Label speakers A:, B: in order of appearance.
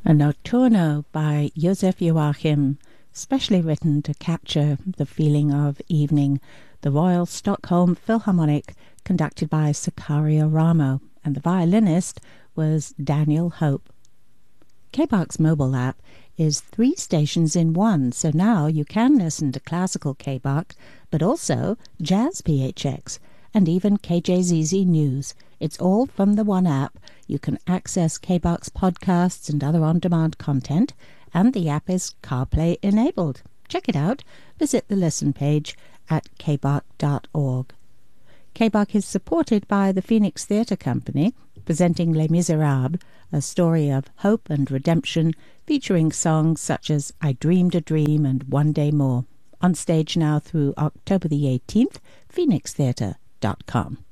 A: A Notturno by Josef Joachim, specially written to capture the feeling of evening. The Royal Stockholm Philharmonic, conducted by Sicario Ramo, and the violinist was Daniel Hope. KBOX mobile app is 3 stations in one, so now you can listen to classical KBOX, but also jazz PHX, and even KJZZ News. It's all from the one app. You can access KBOX podcasts and other on-demand content, and the app is CarPlay enabled. Check it out. Visit the listen page at kbok.org. KBOK is supported by the Phoenix Theatre Company, presenting Les Miserables, a story of hope and redemption, featuring songs such as I Dreamed a Dream and One Day More. On stage now through October the 18th, phoenixtheatre.com.